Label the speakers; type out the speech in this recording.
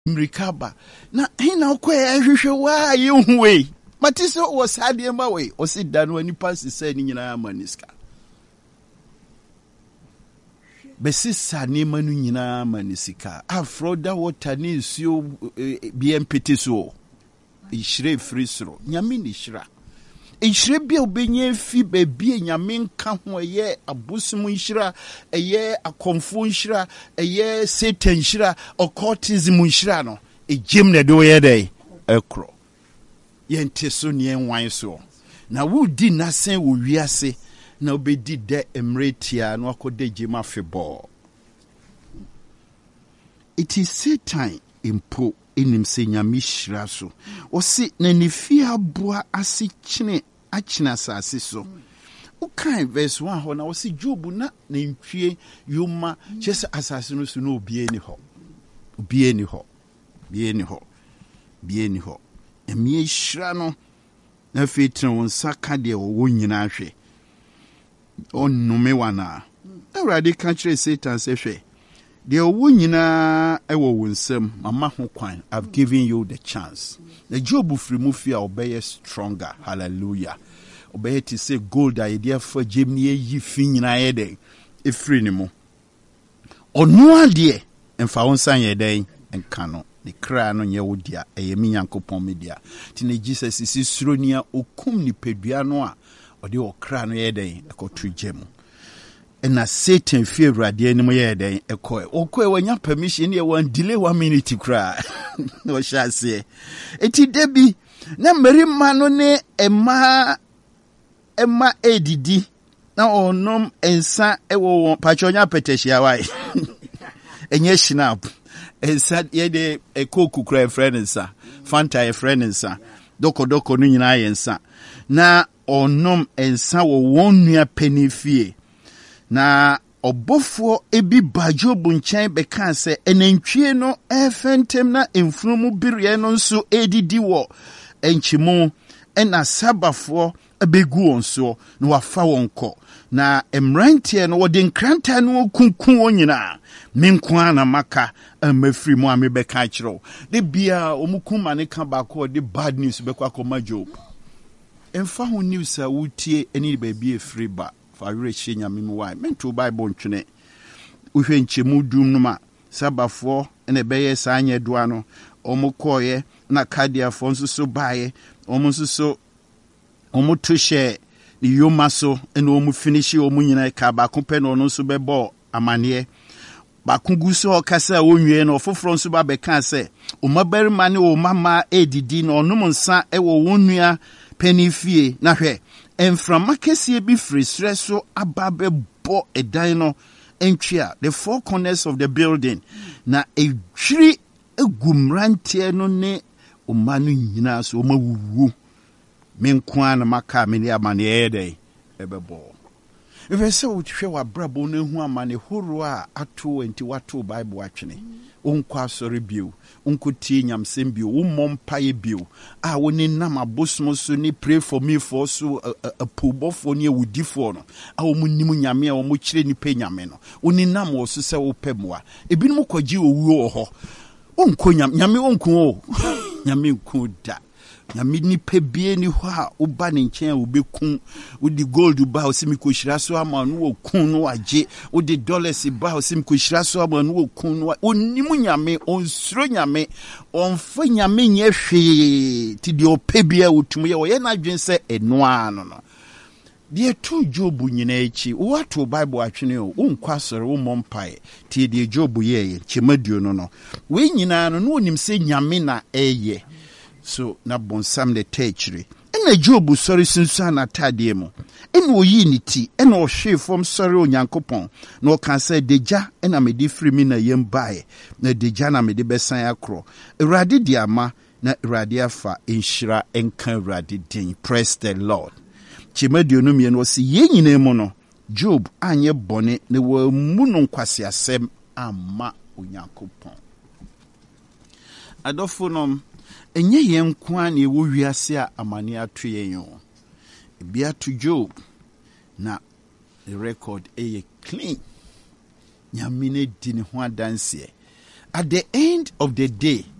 Speaker 1: mrikaba na hina okwa ehwehwe wa yehuwe matiso wo sade ma we o si da no anipa sise ni nyina amaniska besisa ne manu nyina amanisika afroda water ni nsuo BMPT so ihire free soro nyame ni hira ihire bia obenye fi bebie nyame nka ho ye abusum hira eye akomfo hira eye satan hira occultism hira no ejim na do ye dey ekro yente so ne enwan so na wudi nasen wo wiase na obedi de emretia no akode jema febo. It is Satan impo enim se nyame hira so o si na nifi aboa ase kyene achina sase so ukai verse 1 ho na o si Job na ntwie yoma chese asase no so na obie ni ho emie hira no na fetre won saka de wo nyina hwe onnume wana awrade ka kire Satan se hwe de wo nyina ewo wonsam mama ho kwan. I've given you the chance. The Job free mu fi a obey stronger. Hallelujah. Obey to say gold idea for Jimmy yi fi nyina ye den e free ni mu onu ade emfa wonsan ye den enka no ne kra no nye wodia eyemi Nyankopon media ti ne Jesus si suronia okum ni pedua no a ode okra no ye den ekotu gemu na Satan fi Awurade anim ye den ekoe okoe wanya permission ye wan delay 1 minute kra no shase eti debi na merima no ne emma edidi na onom ensa ewo pachonya peteshia wai enye shinap ensa ye de ekoku kra friend ensa fanta e friend ensa doko no nyina yensa na onom ensa wo wonnua penifie na obofo ebi bajobu nchen beka se enantwie no efentem na emfunumu biriye no nso edidi wo enchimu ena sabafo abegu onso no wafa wonko na emrantie no wode nkranta no kunkun onyina menkwa na maka amafiri mu amebeka kiro de bia omukuma ne ka ba ko de bad news bekwa koma Job emfa ho news a wutie eni baby efiri ba fa reche nyame mu wai mento bible ntwene uhwe nchemu dum numa sabafo ene beye sa anya doa no omukoye na kadiafo nso so baye omunso so omutushe ni yomaso ene omu finishi omu nyina ka ba kompe no no so bebo amane ba kunguso okasa onwie no foforo nso ba beka se omabarima ne o mama edidi no onum nsa ewo wonua penifie na hwe enframa kese bi frisre so ababe bo edan no entwia the four corners of the building na edwiri egumrantie no ne omanu nyina so omawuwu menkwa na maka me ne amane ede ebebo efese wotwe wabrabo no hu amane horo a ato enti wato bible atwene onkwa sori bio onkuti nyamsem bio womompaye bio a woni nam abosom so ni pray for me for so a pubofo ne wudifo no a wo munnim nyame a wo mo kire ni pe nyame no woni nam wo so se wo pemwa ebinom kwaji owuo ho onko nyame onko o nyame nko da nyame ni pebie ni ho a oba ne nchen a obekun odi gold ba o simi kohyira so ama no okun no age odi dollars ba o simi kohyira so ama no okun no onimu nyame onsuro nyame onfa nyame nye hwe ti de opebie otum ye wo ye na dwen se enoa no de to Job nyina echi wato bible atwene o onkwasore wo mompai ti de Job ye chemaduo no we nyina no onim se nyame na eye so na bonsam de techri ena Job sorry sinsa na tade mu ena oyi ni ti ena o hwe fom sorry Onyankopon na o kan say deja ena me di free mi na yem bae na deja na me di besan akro Awurade di ama na Awurade afa enhira enka Awurade din. Praise the Lord. Chimadio no me no si ye nyina mu no Job anye bone ne wa mu no nkwase asem ama Onyankopon adofonom enye yen kwa na ewo wiase a amane ato yen yo bia to Job na the record clean nyame ne di ne ho adanse at the end of the day,